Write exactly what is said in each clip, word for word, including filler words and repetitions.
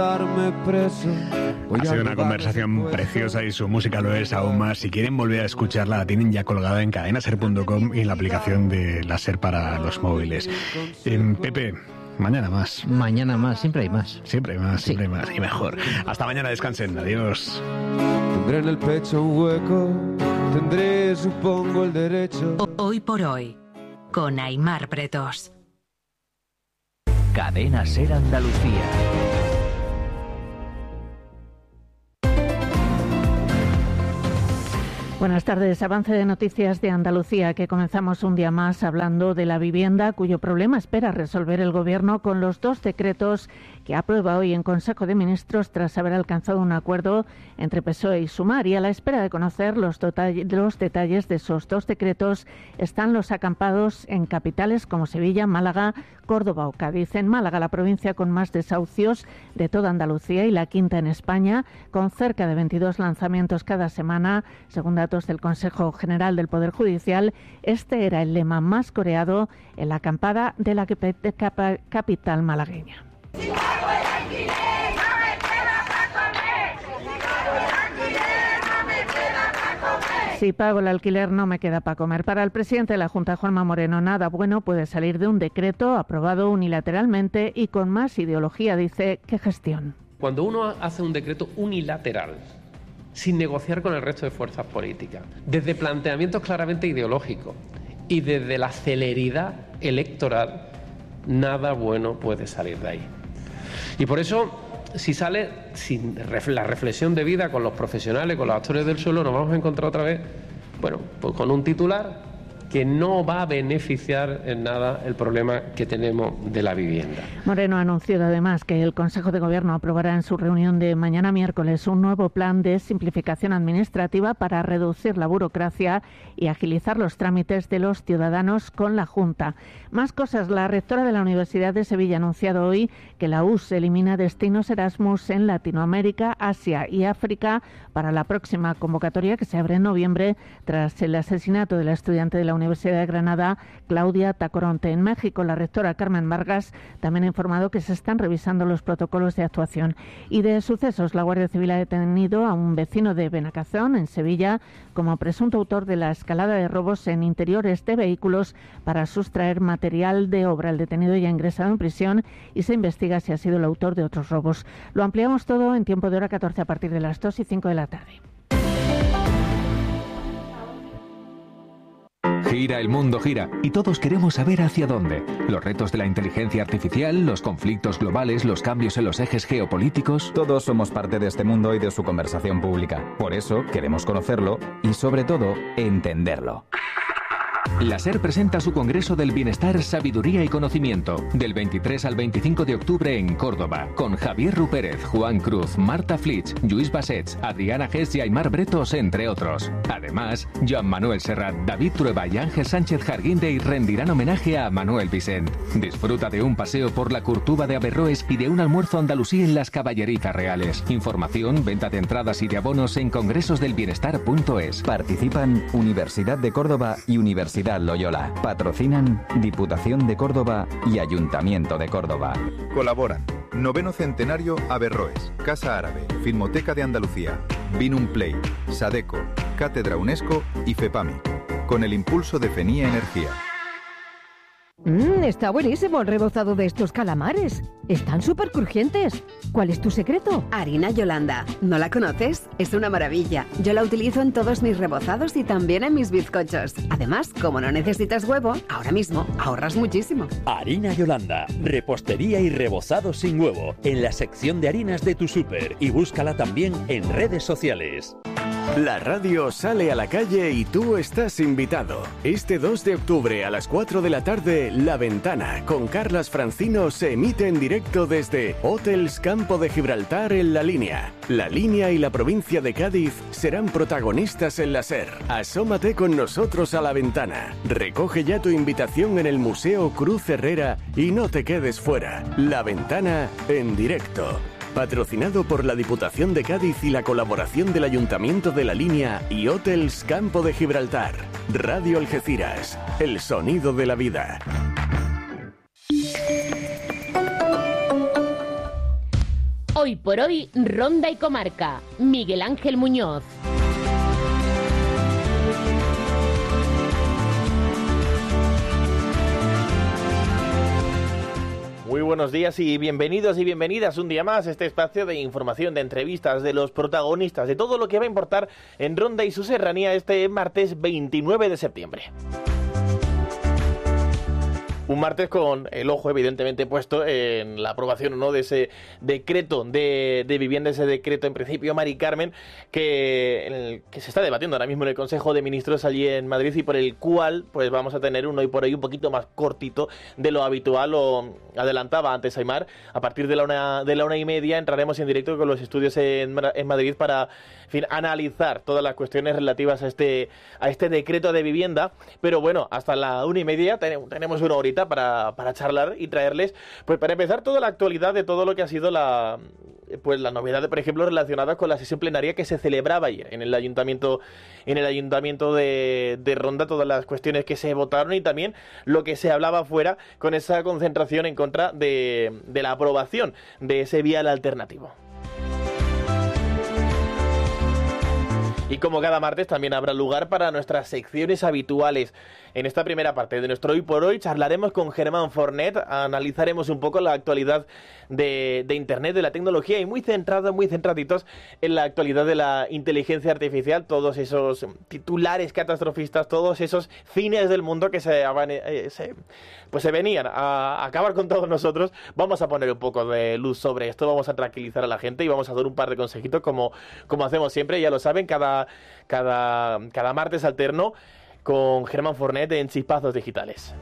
Ha sido una conversación preciosa y su música lo es aún más. Si quieren volver a escucharla, la tienen ya colgada en cadena ser punto com y en la aplicación de la SER para los móviles. Eh, Pepe, mañana más. Mañana más, siempre hay más. Siempre hay más, Sí. siempre hay más y mejor. Hasta mañana, descansen. Adiós. Tendré en el pecho un hueco, tendré, supongo, el derecho. Hoy por hoy, con Aimar Pretos. Cadena SER Andalucía. Buenas tardes. Avance de noticias de Andalucía, que comenzamos un día más hablando de la vivienda, cuyo problema espera resolver el Gobierno con los dos decretos que aprueba hoy en Consejo de Ministros tras haber alcanzado un acuerdo entre P S O E y Sumar. Y a la espera de conocer los, los detalles de esos dos decretos están los acampados en capitales como Sevilla, Málaga, Córdoba o Cádiz. En Málaga, la provincia con más desahucios de toda Andalucía y la quinta en España, con cerca de veintidós lanzamientos cada semana, según datos del Consejo General del Poder Judicial. Este era el lema más coreado en la acampada de la capital malagueña. Si pago el alquiler no me queda para comer. Para el presidente de la Junta, Juanma Moreno, nada bueno puede salir de un decreto aprobado unilateralmente y con más ideología, dice, que gestión. Cuando uno hace un decreto unilateral, sin negociar con el resto de fuerzas políticas, desde planteamientos claramente ideológicos y desde la celeridad electoral, nada bueno puede salir de ahí. Y por eso, si sale sin la reflexión debida con los profesionales, con los actores del suelo, nos vamos a encontrar otra vez, bueno, pues con un titular que no va a beneficiar en nada el problema que tenemos de la vivienda. Moreno ha anunciado además que el Consejo de Gobierno aprobará en su reunión de mañana miércoles un nuevo plan de simplificación administrativa para reducir la burocracia y agilizar los trámites de los ciudadanos con la Junta. Más cosas. La rectora de la Universidad de Sevilla ha anunciado hoy que la U S elimina destinos Erasmus en Latinoamérica, Asia y África para la próxima convocatoria que se abre en noviembre tras el asesinato de la estudiante de la Universidad de Granada, Claudia Tacoronte. En México, la rectora Carmen Vargas también ha informado que se están revisando los protocolos de actuación. Y de sucesos, la Guardia Civil ha detenido a un vecino de Benacazón, en Sevilla, como presunto autor de la escalada de robos en interiores de vehículos para sustraer material de obra. El detenido ya ha ingresado en prisión y se investiga si ha sido el autor de otros robos. Lo ampliamos todo en tiempo de hora catorce a partir de las dos y cinco de la tarde. Gira el mundo, gira, y todos queremos saber hacia dónde. Los retos de la inteligencia artificial, los conflictos globales, los cambios en los ejes geopolíticos. Todos somos parte de este mundo y de su conversación pública. Por eso queremos conocerlo y, sobre todo, entenderlo. La SER presenta su Congreso del Bienestar, Sabiduría y Conocimiento, del veintitrés al veinticinco de octubre en Córdoba, con Javier Rupérez, Juan Cruz, Marta Flitsch, Lluís Bassets, Adriana Gess y Aimar Bretos, entre otros. Además, Joan Manuel Serrat, David Trueba y Ángel Sánchez Jarguindey rendirán homenaje a Manuel Vicent. Disfruta de un paseo por la Curtuba de Averroes y de un almuerzo andalusí en las Caballerizas Reales. Información, venta de entradas y de abonos en congresos del bienestar punto es. Participan Universidad de Córdoba y Universidad Loyola. Patrocinan Diputación de Córdoba y Ayuntamiento de Córdoba. Colaboran Noveno Centenario Averroes, Casa Árabe, Filmoteca de Andalucía, Vinum Play, Sadeco, Cátedra UNESCO y FEPAMI, con el impulso de Fenía Energía. Mmm, está buenísimo el rebozado de estos calamares. Están súper crujientes. ¿Cuál es tu secreto? Harina Yolanda. ¿No la conoces? Es una maravilla. Yo la utilizo en todos mis rebozados y también en mis bizcochos. Además, como no necesitas huevo, ahora mismo ahorras muchísimo. Harina Yolanda. Repostería y rebozado sin huevo. En la sección de harinas de tu súper. Y búscala también en redes sociales. La radio sale a la calle y tú estás invitado. Este dos de octubre a las cuatro de la tarde, La Ventana, con Carlas Francino, se emite en directo desde Hotels Campo de Gibraltar en La Línea. La Línea y la provincia de Cádiz serán protagonistas en la SER. Asómate con nosotros a La Ventana. Recoge ya tu invitación en el Museo Cruz Herrera y no te quedes fuera. La Ventana en directo. Patrocinado por la Diputación de Cádiz y la colaboración del Ayuntamiento de La Línea y Hotels Campo de Gibraltar. Radio Algeciras, el sonido de la vida. Hoy por hoy, Ronda y Comarca. Miguel Ángel Muñoz. Muy buenos días y bienvenidos y bienvenidas un día más a este espacio de información, de entrevistas, de los protagonistas, de todo lo que va a importar en Ronda y su serranía este martes veintinueve de septiembre. Un martes con el ojo evidentemente puesto en la aprobación o no de ese decreto de, de vivienda, ese decreto en principio, Mari Carmen, que, en el, que se está debatiendo ahora mismo en el Consejo de Ministros allí en Madrid y por el cual pues vamos a tener un hoy por hoy un poquito más cortito de lo habitual. Lo adelantaba antes Aimar, a partir de la una, de la una y media entraremos en directo con los estudios en, en Madrid para en fin, analizar todas las cuestiones relativas a este, a este decreto de vivienda, pero bueno, hasta la una y media tenemos, tenemos una horita Para, para charlar y traerles, pues para empezar, toda la actualidad de todo lo que ha sido la pues la novedad, por ejemplo, relacionada con la sesión plenaria que se celebraba ayer en el ayuntamiento en el ayuntamiento de, de Ronda, todas las cuestiones que se votaron y también lo que se hablaba afuera con esa concentración en contra de, de la aprobación de ese vial alternativo. Y como cada martes también habrá lugar para nuestras secciones habituales. En esta primera parte de nuestro Hoy por Hoy charlaremos con Germán Fornet, analizaremos un poco la actualidad de, de Internet, de la tecnología y muy centrados, muy centraditos en la actualidad de la inteligencia artificial, todos esos titulares catastrofistas, todos esos fines del mundo que se, eh, se, pues se venían a acabar con todos nosotros. Vamos a poner un poco de luz sobre esto, vamos a tranquilizar a la gente y vamos a dar un par de consejitos como, como hacemos siempre, ya lo saben, cada, cada, cada martes alterno con Germán Fornet en Chispazos Digitales.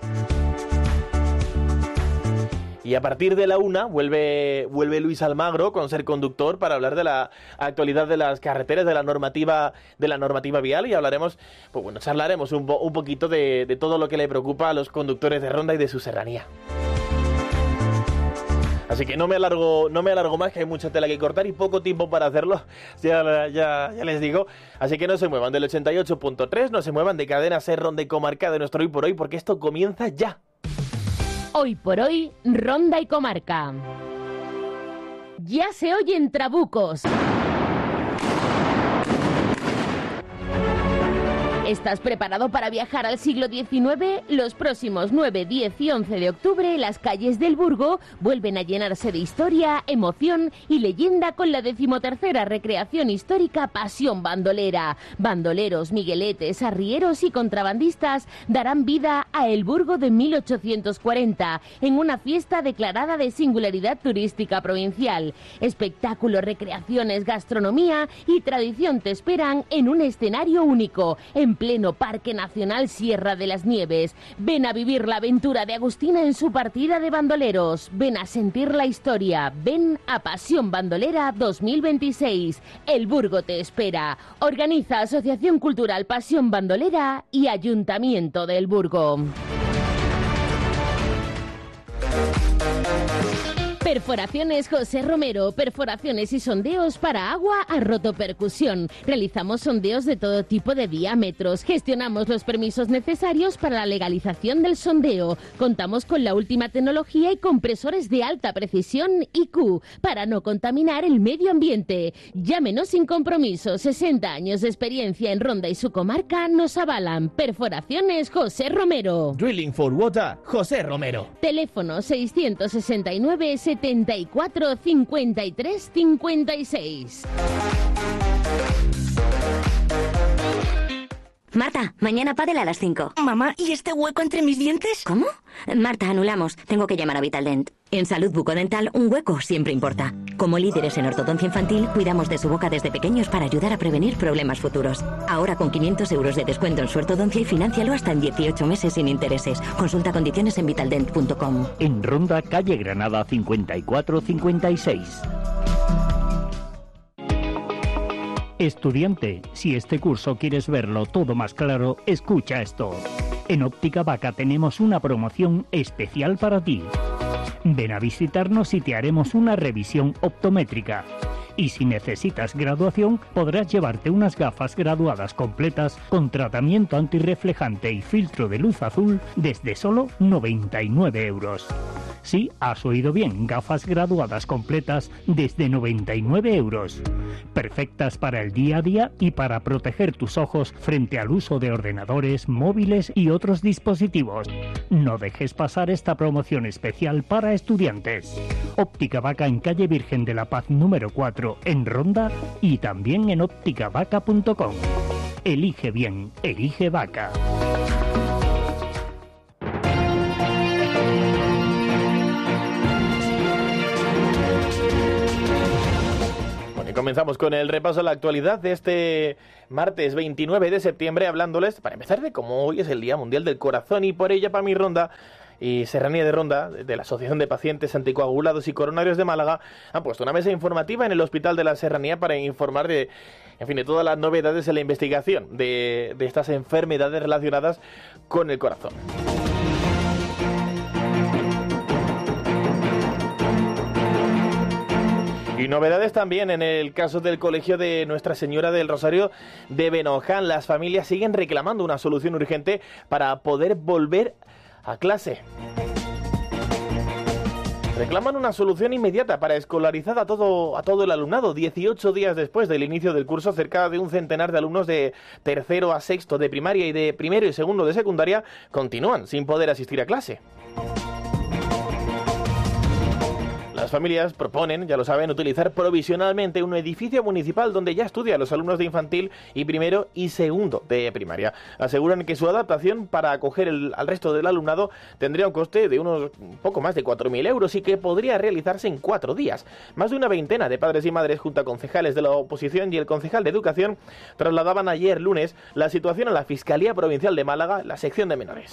Y a partir de la una vuelve, vuelve Luis Almagro con Ser Conductor para hablar de la actualidad de las carreteras, de la normativa, de la normativa vial, y hablaremos, pues bueno, charlaremos un, po, un poquito de, de todo lo que le preocupa a los conductores de Ronda y de su serranía. Así que no me alargo, no me alargo más, que hay mucha tela que cortar y poco tiempo para hacerlo, ya, ya, ya les digo. Así que no se muevan del ochenta y ocho punto tres, no se muevan de Cadena Ser, Ronda y Comarca, de nuestro Hoy por Hoy, porque esto comienza ya. Hoy por Hoy, Ronda y Comarca. Ya se oyen trabucos. ¿Estás preparado para viajar al siglo diecinueve? Los próximos nueve, diez y once de octubre, las calles del Burgo vuelven a llenarse de historia, emoción y leyenda con la decimotercera recreación histórica Pasión Bandolera. Bandoleros, migueletes, arrieros y contrabandistas darán vida a El Burgo de mil ochocientos cuarenta en una fiesta declarada de singularidad turística provincial. Espectáculos, recreaciones, gastronomía y tradición te esperan en un escenario único, en pleno Parque Nacional Sierra de las Nieves. Ven a vivir la aventura de Agustina en su partida de bandoleros. Ven a sentir la historia. Ven a Pasión Bandolera dos mil veintiséis. El Burgo te espera. Organiza Asociación Cultural Pasión Bandolera y Ayuntamiento del Burgo. Perforaciones José Romero, perforaciones y sondeos para agua a rotopercusión. Realizamos sondeos de todo tipo de diámetros. Gestionamos los permisos necesarios para la legalización del sondeo. Contamos con la última tecnología y compresores de alta precisión I Q para no contaminar el medio ambiente. Llámenos sin compromiso. sesenta años de experiencia en Ronda y su comarca nos avalan. Perforaciones José Romero. Drilling for Water José Romero. Teléfono seiscientos sesenta y nueve, setenta y cuatro, cincuenta y tres, cincuenta y seis. Marta, mañana pádel a las cinco. Mamá, ¿y este hueco entre mis dientes? ¿Cómo? Marta, anulamos. Tengo que llamar a Vitaldent. En Salud Bucodental, un hueco siempre importa. Como líderes en ortodoncia infantil, cuidamos de su boca desde pequeños para ayudar a prevenir problemas futuros. Ahora con quinientos euros de descuento en su ortodoncia y financialo hasta en dieciocho meses sin intereses. Consulta condiciones en vitaldent punto com. En Ronda, calle Granada cincuenta y cuatro cincuenta y seis. Estudiante, si este curso quieres verlo todo más claro, escucha esto. En Óptica Vaca tenemos una promoción especial para ti. Ven a visitarnos y te haremos una revisión optométrica. Y si necesitas graduación, podrás llevarte unas gafas graduadas completas con tratamiento antirreflejante y filtro de luz azul desde solo noventa y nueve euros. Sí, has oído bien, gafas graduadas completas desde noventa y nueve euros. Perfectas para el día a día y para proteger tus ojos frente al uso de ordenadores, móviles y otros dispositivos. No dejes pasar esta promoción especial para estudiantes. Óptica Vaca en calle Virgen de la Paz número cuatro en Ronda y también en óptica vaca punto com. Elige bien, elige Vaca. Comenzamos con el repaso a la actualidad de este martes veintinueve de septiembre, hablándoles, para empezar, de cómo hoy es el Día Mundial del Corazón, y por ello, para mi Ronda y Serranía de Ronda, de la Asociación de Pacientes Anticoagulados y Coronarios de Málaga, han puesto una mesa informativa en el Hospital de la Serranía para informar de, en fin, de todas las novedades en la investigación de, de estas enfermedades relacionadas con el corazón. Y novedades también en el caso del Colegio de Nuestra Señora del Rosario de Benoján. Las familias siguen reclamando una solución urgente para poder volver a clase. Reclaman una solución inmediata para escolarizar a todo, a todo el alumnado. dieciocho días después del inicio del curso, cerca de un centenar de alumnos de tercero a sexto de primaria y de primero y segundo de secundaria continúan sin poder asistir a clase. Las familias proponen, ya lo saben, utilizar provisionalmente un edificio municipal donde ya estudian los alumnos de infantil y primero y segundo de primaria. Aseguran que su adaptación para acoger el, al resto del alumnado tendría un coste de unos poco más de cuatro mil euros y que podría realizarse en cuatro días. Más de una veintena de padres y madres, junto a concejales de la oposición y el concejal de Educación, trasladaban ayer lunes la situación a la Fiscalía Provincial de Málaga, la sección de menores.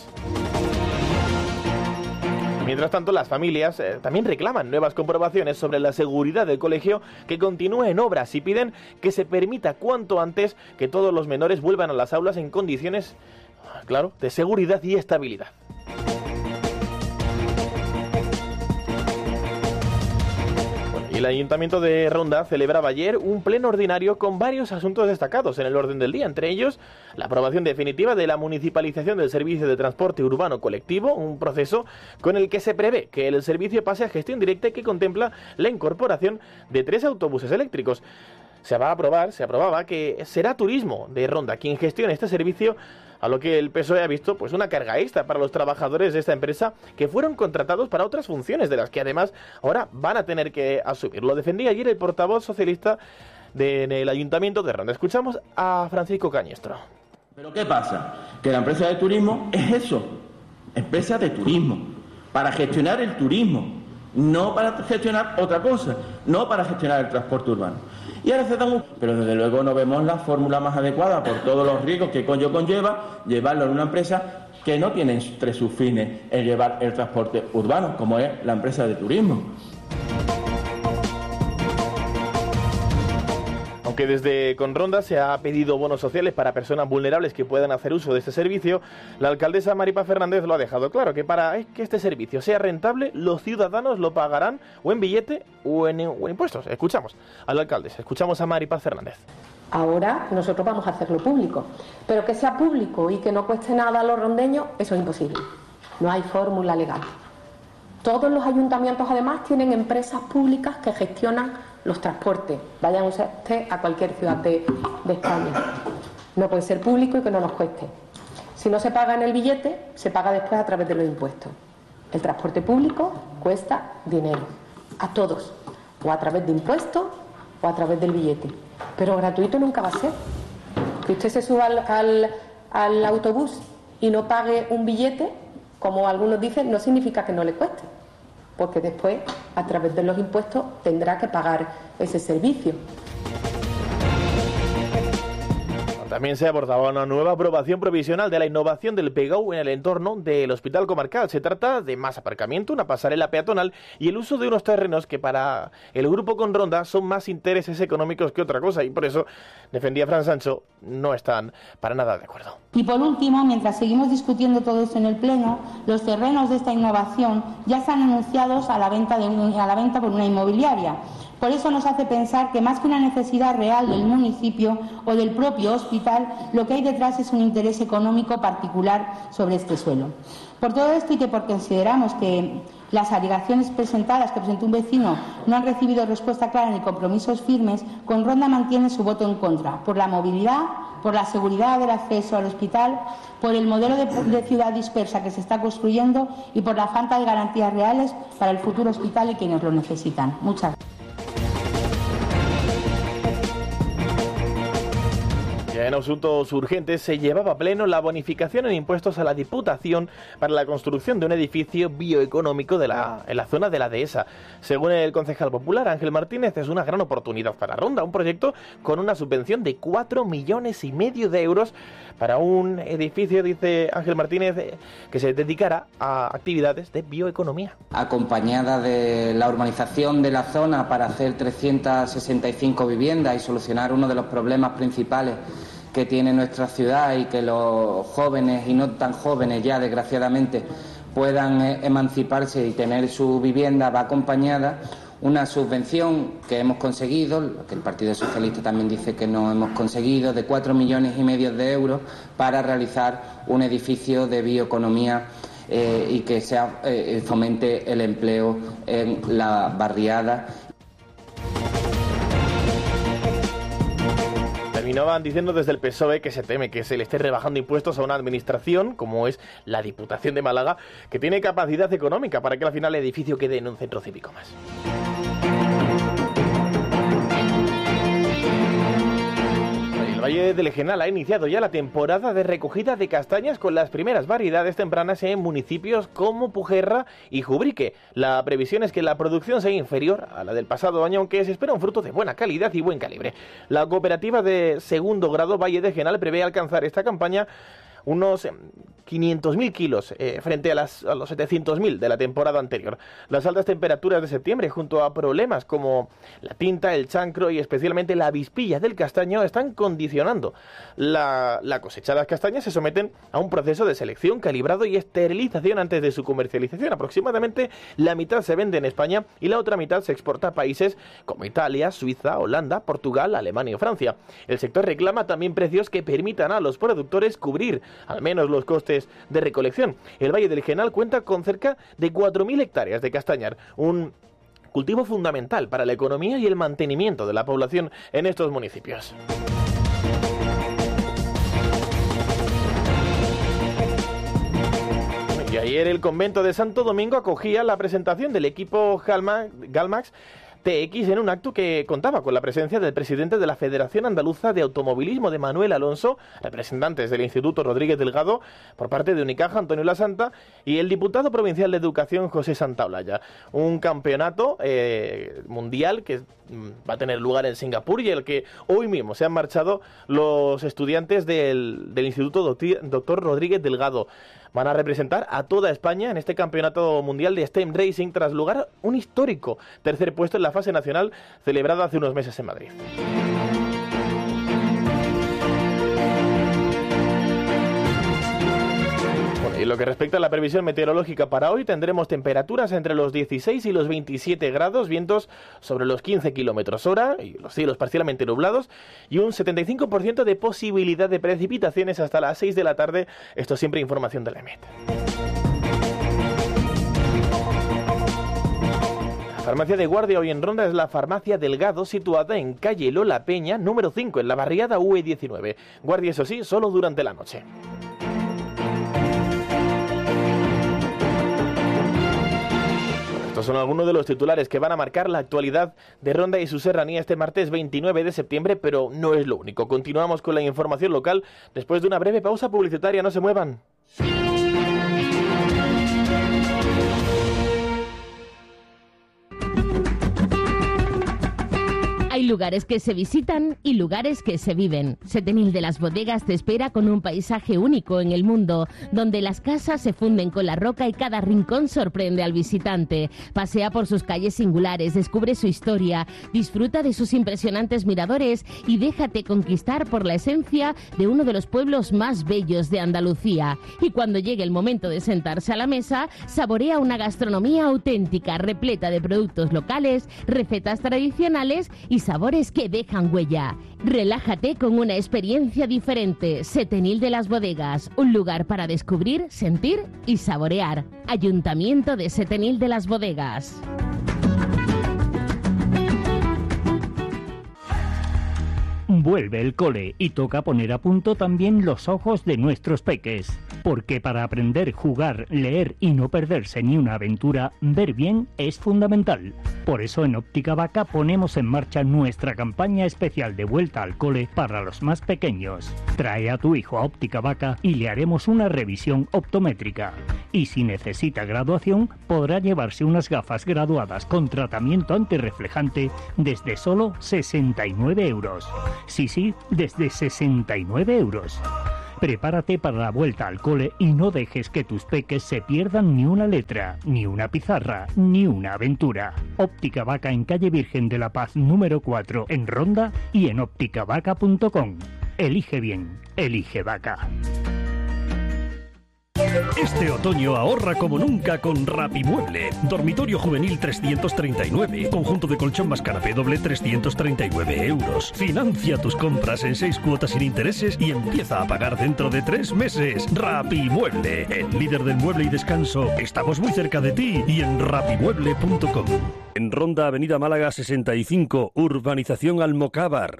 Mientras tanto, las familias eh, también reclaman nuevas comprobaciones sobre la seguridad del colegio, que continúe en obras, y piden que se permita cuanto antes que todos los menores vuelvan a las aulas en condiciones, claro, de seguridad y estabilidad. Y el Ayuntamiento de Ronda celebraba ayer un pleno ordinario con varios asuntos destacados en el orden del día, entre ellos la aprobación definitiva de la municipalización del servicio de transporte urbano colectivo, un proceso con el que se prevé que el servicio pase a gestión directa y que contempla la incorporación de tres autobuses eléctricos. Se va a aprobar, se aprobaba que será Turismo de Ronda quien gestione este servicio, a lo que el P S O E ha visto pues una carga extra para los trabajadores de esta empresa que fueron contratados para otras funciones, de las que además ahora van a tener que asumir. Lo defendía ayer el portavoz socialista del Ayuntamiento de Ronda. Escuchamos a Francisco Cañestro. ¿Pero qué pasa? Que la empresa de turismo es eso, empresa de turismo, para gestionar el turismo, no para gestionar otra cosa, no para gestionar el transporte urbano. Y ahora se dan un... Pero desde luego no vemos la fórmula más adecuada por todos los riesgos que conlleva, conlleva llevarlo en una empresa que no tiene entre sus fines el llevar el transporte urbano, como es la empresa de turismo. Aunque desde Conronda se ha pedido bonos sociales para personas vulnerables que puedan hacer uso de este servicio, la alcaldesa Maripa Fernández lo ha dejado claro, que para que este servicio sea rentable, los ciudadanos lo pagarán o en billete o en, o en impuestos. Escuchamos a la alcaldesa, escuchamos a Maripa Fernández. Ahora nosotros vamos a hacerlo público, pero que sea público y que no cueste nada a los rondeños, eso es imposible. No hay fórmula legal. Todos los ayuntamientos además tienen empresas públicas que gestionan los transportes. Vayan ustedes a cualquier ciudad de, de España. No puede ser público y que no nos cueste. Si no se paga en el billete, se paga después a través de los impuestos. El transporte público cuesta dinero, a todos, o a través de impuestos o a través del billete. Pero gratuito nunca va a ser. Que usted se suba al, al, al autobús y no pague un billete, como algunos dicen, no significa que no le cueste, porque después, a través de los impuestos, tendrá que pagar ese servicio. También se abordaba una nueva aprobación provisional de la innovación del Pegau en el entorno del Hospital Comarcal. Se trata de más aparcamiento, una pasarela peatonal y el uso de unos terrenos que para el grupo Conronda son más intereses económicos que otra cosa, y por eso, defendía Fran Sancho, no están para nada de acuerdo. Y por último, mientras seguimos discutiendo todo esto en el Pleno, los terrenos de esta innovación ya están anunciados a la venta, de un, a la venta por una inmobiliaria. Por eso nos hace pensar que más que una necesidad real del municipio o del propio hospital, lo que hay detrás es un interés económico particular sobre este suelo. Por todo esto y que porque consideramos que las alegaciones presentadas que presentó un vecino no han recibido respuesta clara ni compromisos firmes, Conronda mantiene su voto en contra, por la movilidad, por la seguridad del acceso al hospital, por el modelo de, de ciudad dispersa que se está construyendo y por la falta de garantías reales para el futuro hospital y quienes lo necesitan. Muchas gracias. Ya en asuntos urgentes se llevaba a pleno la bonificación en impuestos a la Diputación para la construcción de un edificio bioeconómico de la, en la zona de la Dehesa. Según el concejal popular Ángel Martínez, es una gran oportunidad para Ronda, un proyecto con una subvención de cuatro millones y medio de euros para un edificio, dice Ángel Martínez, que se dedicará a actividades de bioeconomía. Acompañada de la urbanización de la zona para hacer trescientas sesenta y cinco viviendas y solucionar uno de los problemas principales que tiene nuestra ciudad y que los jóvenes y no tan jóvenes ya desgraciadamente puedan eh, emanciparse y tener su vivienda, va acompañada una subvención que hemos conseguido, lo que el Partido Socialista también dice que no hemos conseguido, de cuatro millones y medio de euros para realizar un edificio de bioeconomía eh, y que sea, eh, fomente el empleo en la barriada. Terminaban diciendo desde el P S O E que se teme que se le esté rebajando impuestos a una administración como es la Diputación de Málaga, que tiene capacidad económica para que al final el edificio quede en un centro cívico más. El Valle del Genal ha iniciado ya la temporada de recogida de castañas con las primeras variedades tempranas en municipios como Pujerra y Jubrique. La previsión es que la producción sea inferior a la del pasado año, aunque se espera un fruto de buena calidad y buen calibre. La cooperativa de segundo grado Valle del Genal prevé alcanzar esta campaña unos quinientos mil kilos eh, frente a, las, a los setecientos mil de la temporada anterior. Las altas temperaturas de septiembre, junto a problemas como la tinta, el chancro y especialmente la avispilla del castaño, están condicionando la, la cosecha. Las castañas se someten a un proceso de selección, calibrado y esterilización antes de su comercialización. Aproximadamente la mitad se vende en España y la otra mitad se exporta a países como Italia, Suiza, Holanda, Portugal, Alemania y Francia. El sector reclama también precios que permitan a los productores cubrir al menos los costes de recolección. El Valle del Genal cuenta con cerca de cuatro mil hectáreas de castañar, un cultivo fundamental para la economía y el mantenimiento de la población en estos municipios. Y ayer el convento de Santo Domingo acogía la presentación del equipo Galma, Galmax T X en un acto que contaba con la presencia del presidente de la Federación Andaluza de Automovilismo, de Manuel Alonso, representantes del Instituto Rodríguez Delgado por parte de Unicaja, Antonio Lasanta, y el diputado provincial de Educación, José Santaolalla. Un campeonato eh, mundial que va a tener lugar en Singapur y el que hoy mismo se han marchado los estudiantes del, del Instituto Doctor Rodríguez Delgado. Van a representar a toda España en este campeonato mundial de STEM Racing tras lograr un histórico tercer puesto en la fase nacional celebrada hace unos meses en Madrid. Bueno, y lo que respecta a la previsión meteorológica para hoy, tendremos temperaturas entre los dieciséis y los veintisiete grados, vientos sobre los quince kilómetros hora y los cielos parcialmente nublados y un setenta y cinco por ciento de posibilidad de precipitaciones hasta las seis de la tarde. Esto siempre información de la E M E T. La farmacia de guardia hoy en Ronda es la farmacia Delgado, situada en calle Lola Peña, número cinco, en la barriada U E diecinueve. Guardia, eso sí, solo durante la noche. Estos son algunos de los titulares que van a marcar la actualidad de Ronda y su serranía este martes veintinueve de septiembre, pero no es lo único. Continuamos con la información local después de una breve pausa publicitaria. No se muevan. Hay lugares que se visitan y lugares que se viven. Setenil de las Bodegas te espera con un paisaje único en el mundo, donde las casas se funden con la roca y cada rincón sorprende al visitante. Pasea por sus calles singulares, descubre su historia, disfruta de sus impresionantes miradores y déjate conquistar por la esencia de uno de los pueblos más bellos de Andalucía. Y cuando llegue el momento de sentarse a la mesa, saborea una gastronomía auténtica, repleta de productos locales, recetas tradicionales y sabores que dejan huella. Relájate con una experiencia diferente. Setenil de las Bodegas, un lugar para descubrir, sentir y saborear. Ayuntamiento de Setenil de las Bodegas. Vuelve el cole y toca poner a punto también los ojos de nuestros peques. Porque para aprender, jugar, leer y no perderse ni una aventura, ver bien es fundamental. Por eso en Óptica Vaca ponemos en marcha nuestra campaña especial de vuelta al cole para los más pequeños. Trae a tu hijo a Óptica Vaca y le haremos una revisión optométrica. Y si necesita graduación, podrá llevarse unas gafas graduadas con tratamiento antirreflejante desde solo sesenta y nueve euros. Sí, sí, desde sesenta y nueve euros. Prepárate para la vuelta al cole y no dejes que tus peques se pierdan ni una letra, ni una pizarra, ni una aventura. Óptica Vaca en calle Virgen de la Paz número cuatro en Ronda y en óptica vaca punto com. Elige bien, elige Vaca. Este otoño ahorra como nunca con Rapimueble. Dormitorio juvenil trescientos treinta y nueve. Conjunto de colchón más canapé doble trescientos treinta y nueve euros. Financia tus compras en seis cuotas sin intereses y empieza a pagar dentro de tres meses. Rapimueble, el líder del mueble y descanso. Estamos muy cerca de ti y en rapimueble punto com. En Ronda, Avenida Málaga sesenta y cinco, Urbanización Almocávar.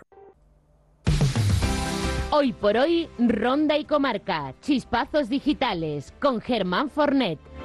Hoy por hoy, Ronda y Comarca, chispazos digitales, con Germán Fornet.